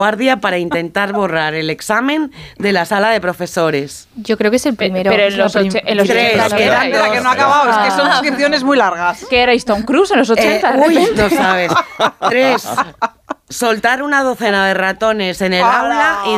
guardia para intentar borrar el examen de la sala de profesores. Yo creo que es el primero. Pero en los 80... Tres, quedan Espera, que no ha acabado, es que son descripciones muy largas. ¿Qué erais, Tom Cruise en los 80? Uy, no sabes. 3. Soltar una docena de ratones en el ¡Hala! aula y